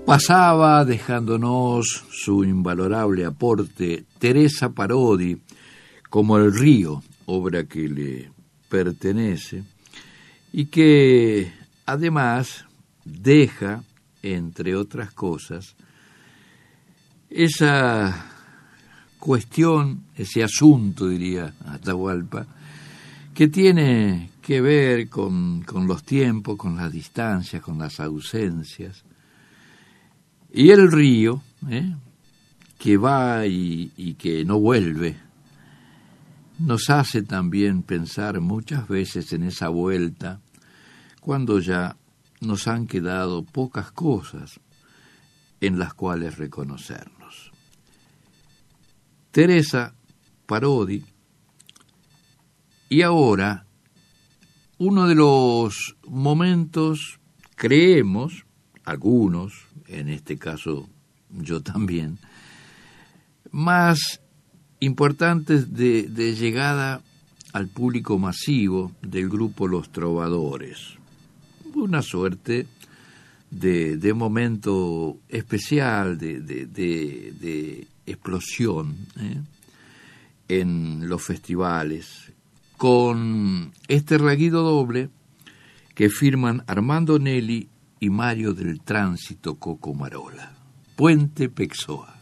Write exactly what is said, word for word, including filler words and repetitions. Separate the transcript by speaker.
Speaker 1: Pasaba dejándonos su invalorable aporte Teresa Parodi, como El río, obra que le pertenece, y que además deja, entre otras cosas, esa cuestión, ese asunto, diría Atahualpa, que tiene que ver con, con los tiempos, con las distancias, con las ausencias. Y el río, ¿eh? que va y, y que no vuelve, nos hace también pensar muchas veces en esa vuelta, cuando ya nos han quedado pocas cosas en las cuales reconocernos. Teresa Parodi, y ahora uno de los momentos, creemos, algunos, en este caso yo también, más importantes de, de llegada al público masivo del grupo Los Trovadores. Una suerte de, de momento especial, de, de, de, de explosión ¿eh? en los festivales, con este reguido doble que firman Armando Nelli y Mario del Tránsito Coco Marola. Puente Pexoa.